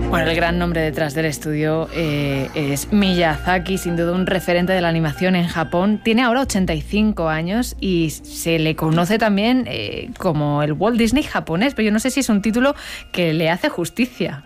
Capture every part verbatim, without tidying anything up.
Bueno, el gran nombre detrás del estudio eh, es Miyazaki, sin duda un referente de la animación en Japón. Tiene ahora ochenta y cinco años y se le conoce también eh, como el Walt Disney japonés, pero yo no sé si es un título que le hace justicia.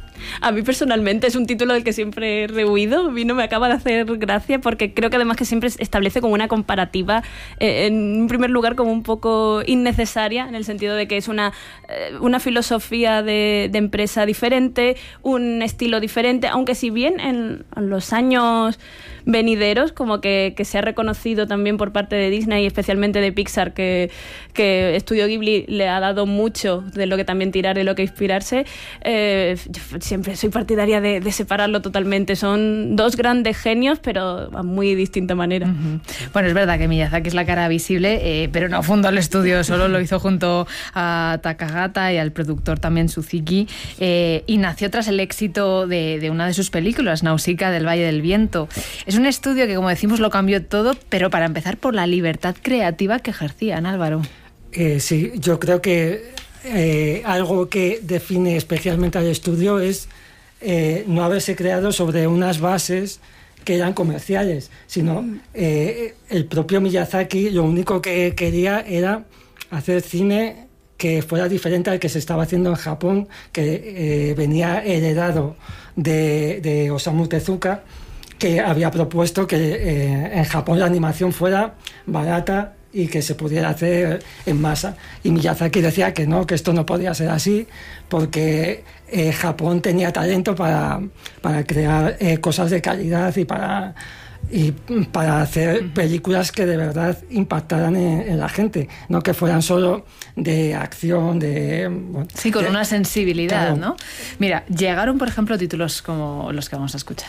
A mí personalmente es un título del que siempre he rehuido. A mí no me acaba de hacer gracia porque creo que además que siempre establece como una comparativa, eh, en un primer lugar como un poco innecesaria, en el sentido de que es una, eh, una filosofía de, de empresa diferente, un estilo diferente, aunque si bien en, en los años venideros como que, que se ha reconocido también por parte de Disney y especialmente de Pixar que, que Estudio Ghibli le ha dado mucho de lo que también tirar, de lo que inspirarse. eh, yo siempre soy partidaria de, de separarlo totalmente. Son dos grandes genios pero a muy distinta manera. Uh-huh. Bueno, es verdad que Miyazaki es la cara visible, eh, pero no fundó el estudio, solo lo hizo junto a Takahata y al productor también Suzuki, eh, y nació tras el éxito de, de una de sus películas, Nausicaa del Valle del Viento. Es un estudio que, como decimos, lo cambió todo, pero para empezar por la libertad creativa que ejercían, Álvaro. Eh, sí, yo creo que eh, algo que define especialmente al estudio es eh, no haberse creado sobre unas bases que eran comerciales, sino eh, el propio Miyazaki lo único que quería era hacer cine que fuera diferente al que se estaba haciendo en Japón, que eh, venía heredado de, de Osamu Tezuka, que había propuesto que eh, en Japón la animación fuera barata y que se pudiera hacer en masa. Y Miyazaki decía que no, que esto no podía ser así, porque eh, Japón tenía talento para, para crear eh, cosas de calidad y para, y para hacer películas que de verdad impactaran en, en la gente, no que fueran solo de acción, de... Bueno, sí, con de, una sensibilidad, claro. ¿no? Mira, llegaron, por ejemplo, títulos como los que vamos a escuchar.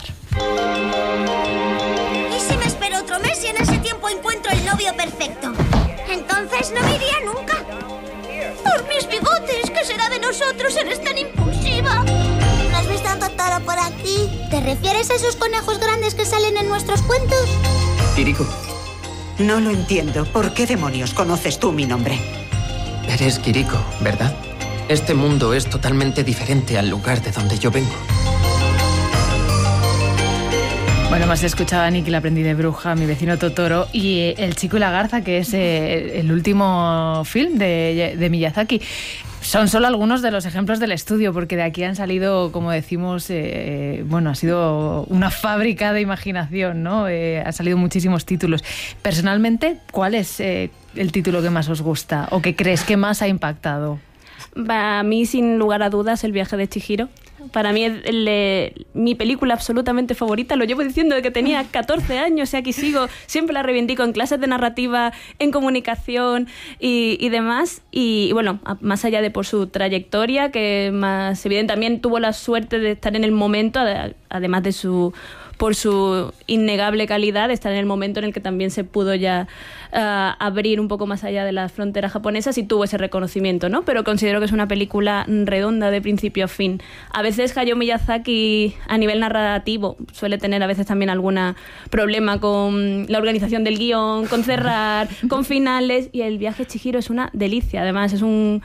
¿Y si me espero otro mes y en ese tiempo encuentro el novio perfecto? Entonces no me iría nunca. Por mis bigotes, ¿qué será de nosotros? Eres tan impulsiva. ¿No has visto a Totoro por aquí? ¿Te refieres a esos conejos grandes que salen en nuestros cuentos? Kiriko. No lo entiendo. ¿Por qué demonios conoces tú mi nombre? Eres Kiriko, ¿verdad? Este mundo es totalmente diferente al lugar de donde yo vengo. Bueno, hemos escuchado a Nikki, la aprendí de bruja, Mi vecino Totoro, y eh, El chico y la garza, que es eh, el último film de, de Miyazaki. Son solo algunos de los ejemplos del estudio, porque de aquí han salido, como decimos, eh, bueno, ha sido una fábrica de imaginación, ¿no? Eh, han salido muchísimos títulos. Personalmente, ¿cuál es eh, el título que más os gusta o que crees que más ha impactado? A mí, sin lugar a dudas, El viaje de Chihiro. Para mí es el, el, mi película absolutamente favorita. Lo llevo diciendo desde que tenía catorce años y aquí sigo. Siempre la reivindico en clases de narrativa, en comunicación y, y demás. Y, y bueno, más allá de por su trayectoria, que más evidente, también tuvo la suerte de estar en el momento, además de su... por su innegable calidad, de estar en el momento en el que también se pudo ya uh, abrir un poco más allá de las fronteras japonesas y tuvo ese reconocimiento, ¿no? Pero considero que es una película redonda de principio a fin. A veces Hayao Miyazaki, a nivel narrativo, suele tener a veces también algún problema con la organización del guión, con cerrar, con finales, y El viaje de Chihiro es una delicia. Además, es un...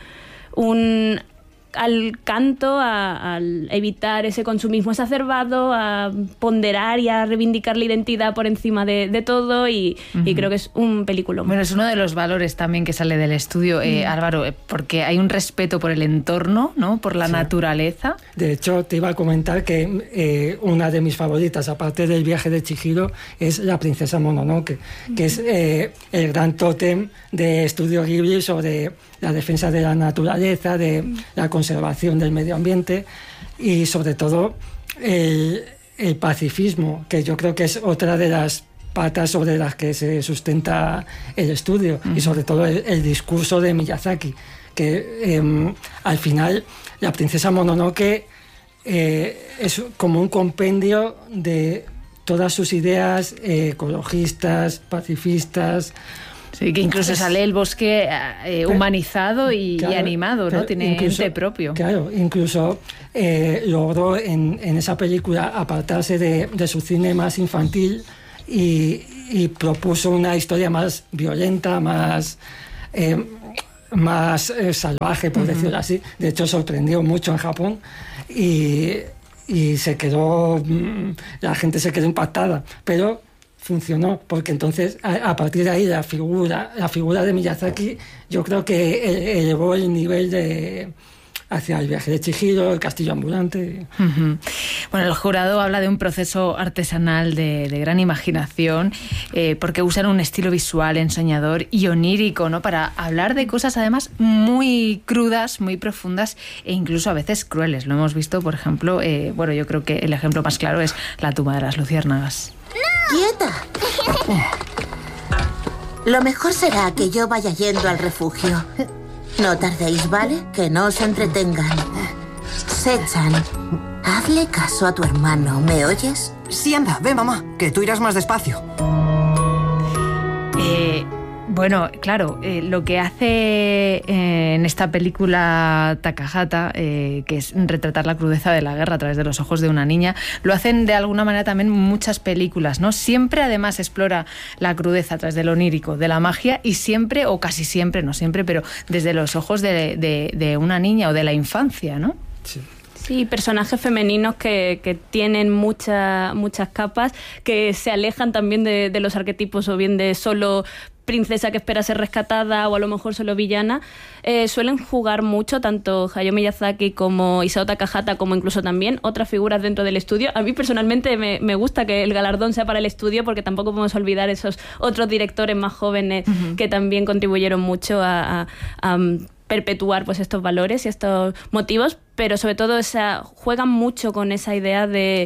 un al canto, a, al evitar ese consumismo exacerbado, a ponderar y a reivindicar la identidad por encima de, de todo y, uh-huh. y creo que es un peliculón. Bueno, es uno de los valores también que sale del estudio, eh, uh-huh. Álvaro, porque hay un respeto por el entorno, ¿no? Por la sí. naturaleza. De hecho, te iba a comentar que eh, una de mis favoritas, aparte del viaje de Chihiro, es La princesa Mononoke, uh-huh. que es eh, el gran tótem de Estudio Ghibli sobre la defensa de la naturaleza, de uh-huh. la conservación del medio ambiente y sobre todo el, el pacifismo, que yo creo que es otra de las patas sobre las que se sustenta el estudio, uh-huh. y sobre todo el, el discurso de Miyazaki, que eh, al final La princesa Mononoke eh, es como un compendio de todas sus ideas eh, ecologistas, pacifistas. Sí, que incluso sale el bosque eh, humanizado y, claro, y animado, ¿no? Tiene incluso, ente propio. Claro, incluso eh, logró en, en esa película apartarse de, de su cine más infantil y, y propuso una historia más violenta, más, eh, más eh, salvaje, por uh-huh. decirlo así. De hecho, sorprendió mucho en Japón y... y se quedó, la gente se quedó impactada, pero funcionó, porque entonces a, a partir de ahí la figura, la figura de Miyazaki yo creo que elevó el nivel de hacia el viaje de Chihiro, el castillo ambulante. Uh-huh. Bueno, el jurado habla de un proceso artesanal de, de gran imaginación, eh, porque usan un estilo visual ensoñador y onírico, ¿no? Para hablar de cosas además muy crudas, muy profundas e incluso a veces crueles. Lo hemos visto, por ejemplo, eh, bueno, yo creo que el ejemplo más claro es La tumba de las luciérnagas. ¡Quieta! Lo mejor será que yo vaya yendo al refugio. No tardéis, ¿vale? Que no os entretengan. Sechan, hazle caso a tu hermano, ¿me oyes? Sí, anda, ve, mamá, que tú irás más despacio. Eh... Bueno, claro, eh, lo que hace eh, en esta película Takahata, eh, que es retratar la crudeza de la guerra a través de los ojos de una niña, lo hacen de alguna manera también muchas películas, ¿no? Siempre además explora la crudeza a través de lo onírico, de la magia, y siempre, o casi siempre, no siempre, pero desde los ojos de, de, de una niña o de la infancia, ¿no? Sí. Sí, personajes femeninos que, que tienen mucha, muchas capas, que se alejan también de, de los arquetipos, o bien de solo princesa que espera ser rescatada o a lo mejor solo villana. Eh, suelen jugar mucho tanto Hayao Miyazaki como Isao Takahata, como incluso también otras figuras dentro del estudio. A mí personalmente me, me gusta que el galardón sea para el estudio, porque tampoco podemos olvidar esos otros directores más jóvenes uh-huh. que también contribuyeron mucho a, a, a perpetuar pues estos valores y estos motivos, pero sobre todo esa, juegan mucho con esa idea de,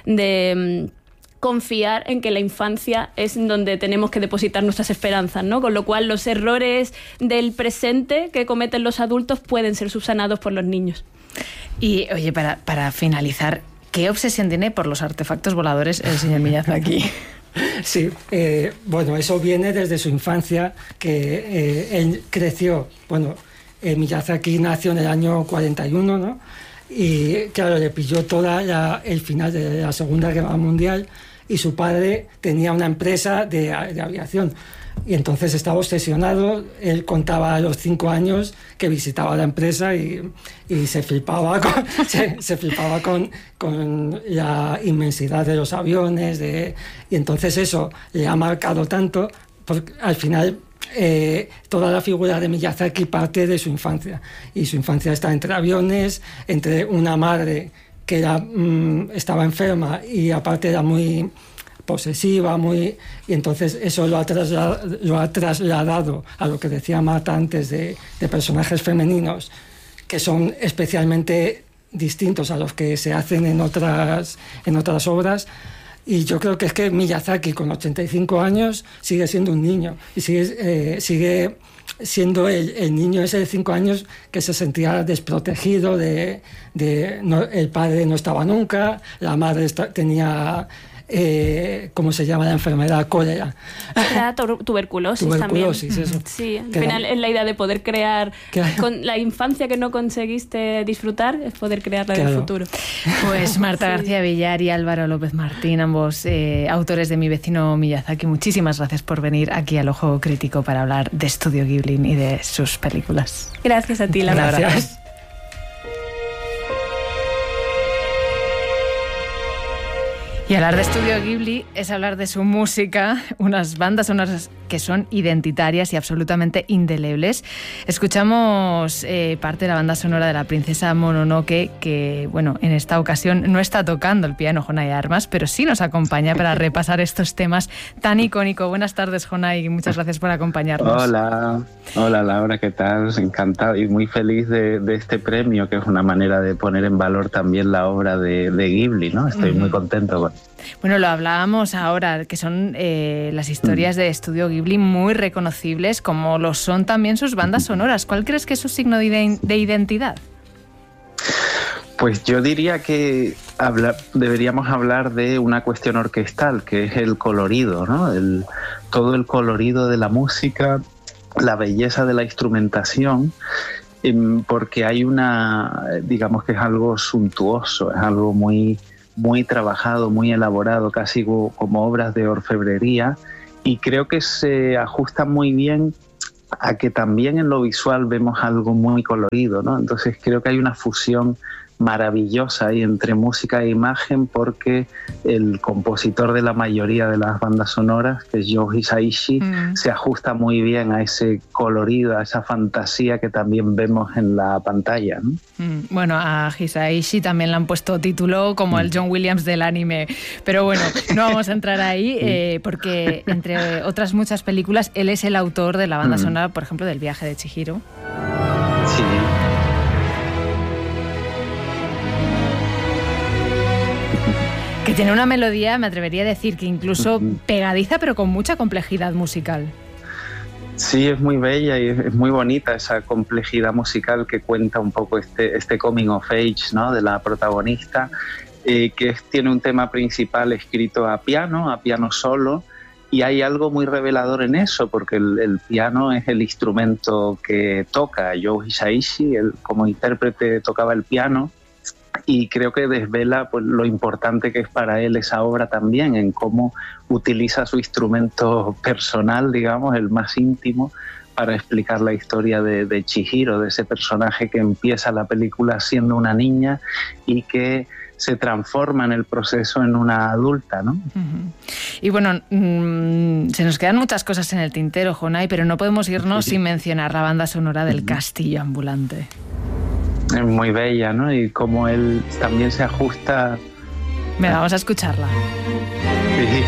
de confiar en que la infancia es donde tenemos que depositar nuestras esperanzas, ¿no? Con lo cual los errores del presente que cometen los adultos pueden ser subsanados por los niños. Y oye, para, para finalizar, ¿qué obsesión tiene por los artefactos voladores el señor Miyazaki? Sí, eh, bueno, eso viene desde su infancia, que eh, él creció, bueno, eh, Miyazaki nació en el año cuarenta y uno, ¿no? Y claro, le pilló toda la, el final de la Segunda Guerra Mundial, y su padre tenía una empresa de, de aviación, y entonces estaba obsesionado. Él contaba a los cinco años que visitaba la empresa y, y se flipaba con, se, se flipaba con, con la inmensidad de los aviones, de, y entonces eso le ha marcado tanto, porque al final Eh, toda la figura de Miyazaki parte de su infancia, y su infancia está entre aviones, entre una madre que era, mmm, estaba enferma y aparte era muy posesiva, muy, y entonces eso lo ha, trasladado, lo ha trasladado a lo que decía Marta antes de, de personajes femeninos que son especialmente distintos a los que se hacen en otras, en otras obras. Y yo creo que es que Miyazaki, con ochenta y cinco años, sigue siendo un niño, y sigue, eh, sigue siendo el, el niño ese de cinco años que se sentía desprotegido, de, de no, el padre no estaba nunca, la madre está, tenía, eh, ¿cómo se llama la enfermedad? Cólera. Era tuberculosis, tuberculosis también. Eso. Sí, al que final era, es la idea de poder crear, claro. con la infancia que no conseguiste disfrutar, es poder crearla claro. en el futuro. Pues Marta sí. García Villar y Álvaro López Martín, ambos eh, autores de Mi vecino Miyazaki, muchísimas gracias por venir aquí al Ojo Crítico para hablar de Estudio Ghibli y de sus películas. Gracias a ti, Laura. Gracias. Y hablar de Estudio Ghibli es hablar de su música, unas bandas sonoras que son identitarias y absolutamente indelebles. Escuchamos eh, parte de la banda sonora de La princesa Mononoke, que, bueno, en esta ocasión no está tocando el piano Jonai Armas, pero sí nos acompaña para repasar estos temas tan icónicos. Buenas tardes, Jonai, y muchas gracias por acompañarnos. Hola, hola Laura, ¿qué tal? Encantado y muy feliz de, de este premio, que es una manera de poner en valor también la obra de, de Ghibli, ¿no? Estoy uh-huh. muy contento con Bueno, lo hablábamos ahora, que son eh, las historias de Estudio Ghibli muy reconocibles, como lo son también sus bandas sonoras. ¿Cuál crees que es su signo de, de identidad? Pues yo diría que habla, deberíamos hablar de una cuestión orquestal, que es el colorido, ¿no? El, todo el colorido de la música, la belleza de la instrumentación, porque hay una, digamos que es algo suntuoso, es algo muy... muy trabajado, muy elaborado, casi como obras de orfebrería, y creo que se ajusta muy bien a que también en lo visual vemos algo muy colorido, ¿no? Entonces creo que hay una fusión maravillosa ahí entre música e imagen, porque el compositor de la mayoría de las bandas sonoras, que es Joe Hisaishi, mm. se ajusta muy bien a ese colorido, a esa fantasía que también vemos en la pantalla, ¿no? Mm. Bueno, a Hisaishi también le han puesto título como mm. el John Williams del anime, pero bueno, no vamos a entrar ahí eh, porque entre otras muchas películas él es el autor de la banda mm. sonora, por ejemplo, del Viaje de Chihiro. Sí. Que tiene una melodía, me atrevería a decir, que incluso pegadiza, pero con mucha complejidad musical. Sí, es muy bella y es muy bonita esa complejidad musical que cuenta un poco este, este coming of age, ¿no?, de la protagonista, eh, que es, tiene un tema principal escrito a piano, a piano solo, y hay algo muy revelador en eso, porque el, el piano es el instrumento que toca Joe Hisaishi. Él, como intérprete, tocaba el piano, y creo que desvela pues lo importante que es para él esa obra también, en cómo utiliza su instrumento personal, digamos, el más íntimo, para explicar la historia de, de Chihiro, de ese personaje que empieza la película siendo una niña y que se transforma en el proceso en una adulta, ¿no? Uh-huh. Y bueno, mmm, se nos quedan muchas cosas en el tintero, Jonay, pero no podemos irnos sí. sin mencionar la banda sonora del uh-huh. Castillo Ambulante. Es muy bella, ¿no? Y como él también se ajusta... Venga, vamos a escucharla. Sí.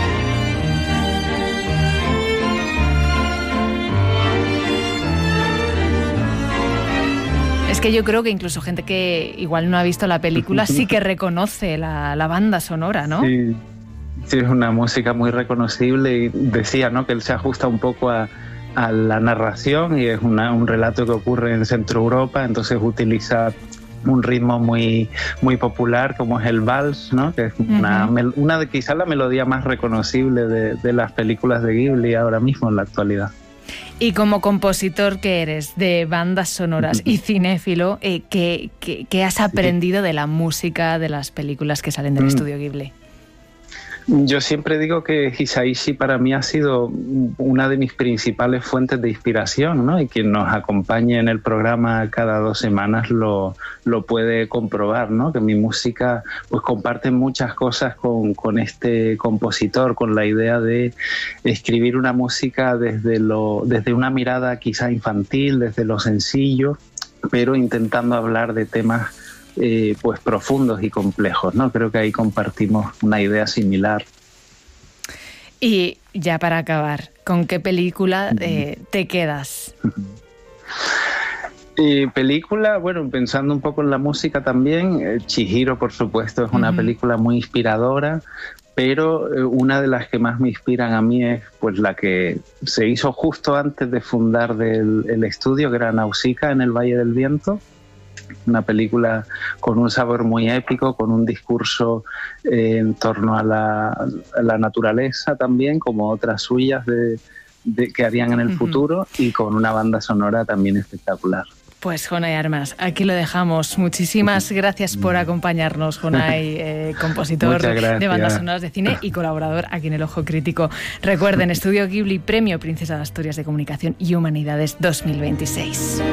Es que yo creo que incluso gente que igual no ha visto la película sí que reconoce la, la banda sonora, ¿no? Sí. Sí, es una música muy reconocible y decía, ¿no?, que él se ajusta un poco a... a la narración, y es una, un relato que ocurre en Centro Europa, entonces utiliza un ritmo muy, muy popular como es el vals, ¿no?, que es una, uh-huh. una de quizás la melodía más reconocible de, de las películas de Ghibli ahora mismo en la actualidad. Y como compositor que eres de bandas sonoras uh-huh. y cinéfilo, eh, ¿qué, qué, qué has aprendido de la música de las películas que salen del uh-huh. estudio Ghibli? Yo siempre digo que Hisaishi para mí ha sido una de mis principales fuentes de inspiración, ¿no? Y quien nos acompañe en el programa cada dos semanas lo, lo puede comprobar, ¿no? Que mi música pues comparte muchas cosas con, con este compositor, con la idea de escribir una música desde, lo, desde una mirada quizá infantil, desde lo sencillo, pero intentando hablar de temas Eh, pues profundos y complejos, ¿no? Creo que ahí compartimos una idea similar. Y ya para acabar, ¿con qué película eh, te quedas? Y película, bueno, pensando un poco en la música también, eh, Chihiro, por supuesto, es una uh-huh. película muy inspiradora, pero eh, una de las que más me inspiran a mí es pues la que se hizo justo antes de fundar del, el estudio, que era Nausicaa en el Valle del Viento. Una película con un sabor muy épico, con un discurso eh, en torno a la, a la naturaleza también, como otras suyas de, de, que harían en el uh-huh. futuro, y con una banda sonora también espectacular. Pues Jonay Armas, aquí lo dejamos. Muchísimas gracias por acompañarnos, Jonay, eh, compositor de bandas sonoras de cine y colaborador aquí en El Ojo Crítico. Recuerden, Estudio Ghibli, Premio Princesa de Asturias de Comunicación y Humanidades dos mil veintiséis.